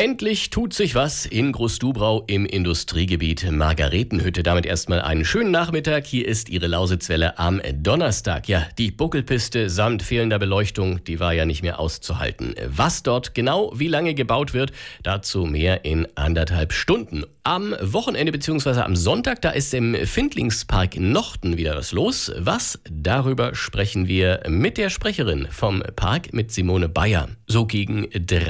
Endlich tut sich was in Groß-Dubrau im Industriegebiet Margaretenhütte. Damit erstmal einen schönen Nachmittag. Hier ist Ihre Lausitzwelle am Donnerstag. Ja, die Buckelpiste samt fehlender Beleuchtung, die war ja nicht mehr auszuhalten. Was dort genau, wie lange gebaut wird, dazu mehr in 1,5 Stunden. Am Wochenende bzw. am Sonntag, da ist im Findlingspark Nochten wieder was los. Was? Darüber sprechen wir mit der Sprecherin vom Park, mit Simone Bayer. So gegen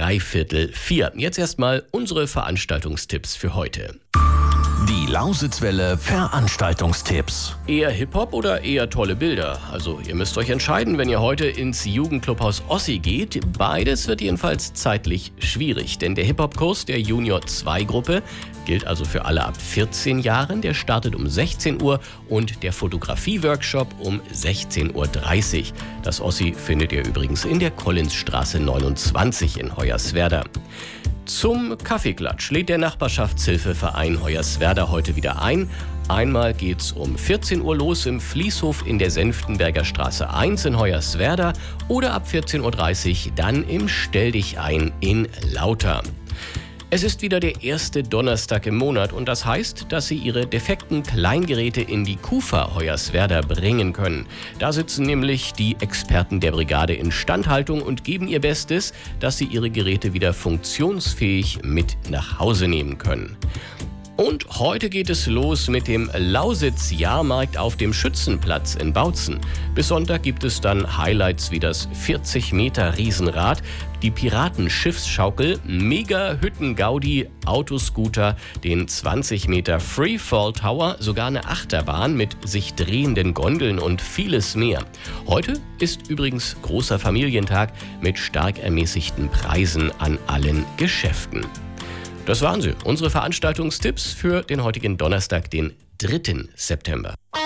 3:45. Jetzt erstmal unsere Veranstaltungstipps für heute. Die Lausitzwelle Veranstaltungstipps. Eher Hip-Hop oder eher tolle Bilder? Also ihr müsst euch entscheiden, wenn ihr heute ins Jugendclubhaus Ossi geht. Beides wird jedenfalls zeitlich schwierig, denn der Hip-Hop-Kurs der Junior-2-Gruppe gilt also für alle ab 14 Jahren. Der startet um 16 Uhr und der Fotografie-Workshop um 16:30 Uhr. Das Ossi findet ihr übrigens in der Collinsstraße 29 in Hoyerswerda. Zum Kaffeeklatsch lädt der Nachbarschaftshilfeverein Hoyerswerda heute wieder ein. Einmal geht's um 14 Uhr los im Fließhof in der Senftenberger Straße 1 in Hoyerswerda oder ab 14:30 Uhr dann im Stelldichein in Lauter. Es ist wieder der erste Donnerstag im Monat und das heißt, dass Sie Ihre defekten Kleingeräte in die KUFA Hoyerswerda bringen können. Da sitzen nämlich die Experten der Brigade Instandhaltung und geben ihr Bestes, dass Sie Ihre Geräte wieder funktionsfähig mit nach Hause nehmen können. Und heute geht es los mit dem Lausitz-Jahrmarkt auf dem Schützenplatz in Bautzen. Bis Sonntag gibt es dann Highlights wie das 40 Meter Riesenrad, die Piratenschiffsschaukel, Mega-Hütten-Gaudi, Autoscooter, den 20 Meter Freefall Tower, sogar eine Achterbahn mit sich drehenden Gondeln und vieles mehr. Heute ist übrigens großer Familientag mit stark ermäßigten Preisen an allen Geschäften. Das waren sie, unsere Veranstaltungstipps für den heutigen Donnerstag, den 3. September.